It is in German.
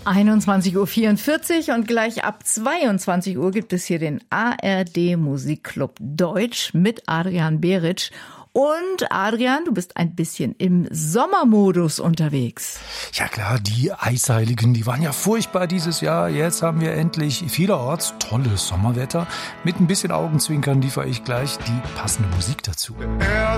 21:44 Uhr und gleich ab 22 Uhr gibt es hier den ARD Musikclub Deutsch mit Adrian Beritsch. Und Adrian, du bist ein bisschen im Sommermodus unterwegs. Ja klar, die Eisheiligen, die waren ja furchtbar dieses Jahr. Jetzt haben wir endlich vielerorts tolles Sommerwetter. Mit ein bisschen Augenzwinkern liefere ich gleich die passende Musik dazu. Er